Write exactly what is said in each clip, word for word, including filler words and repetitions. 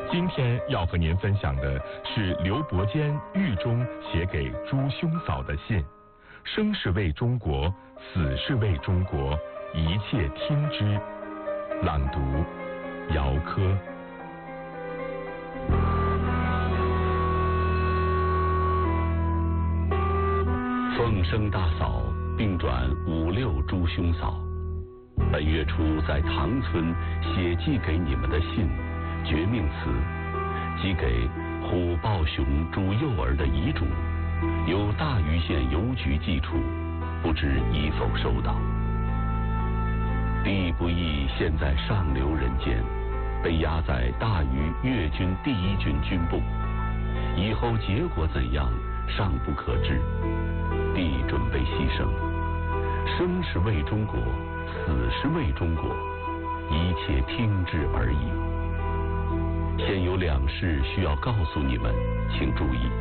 今天要和您分享的是刘伯坚狱中写给朱兄嫂的信，生是为中国，死是为中国，一切听之。朗读姚科。 凤生大嫂并转五六朱兄嫂，本月初在唐村写寄给你们的信，绝命词，即给虎豹熊朱幼儿的遗嘱，由大余县邮局寄出，不知已否收到。弟不义现在上流人间，被押在大余粤军第一军军部，以后结果怎样尚不可知。弟准备牺牲，生是为中国，死是为中国，一切听之而已。现有两事需要告诉你们，请注意：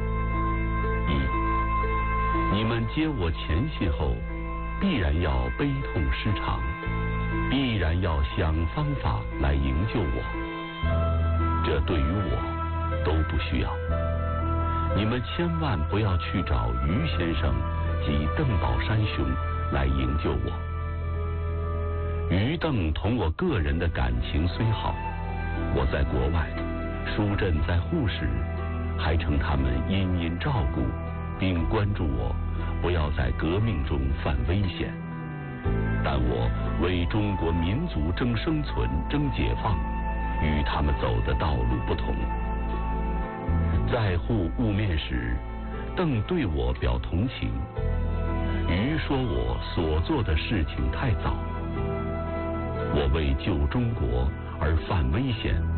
一，你们接我前信后，必然要悲痛失常，必然要想方法来营救我，这对于我都不需要。你们千万不要去找于先生及邓宝山兄来营救我。于邓同我个人的感情虽好，我在国外，舒振在沪时，还称他们殷殷照顾，并关注我，不要在革命中犯危险。但我为中国民族争生存、争解放，与他们走的道路不同。在沪晤面时，邓对我表同情，于说我所做的事情太早，我为救中国而犯危险，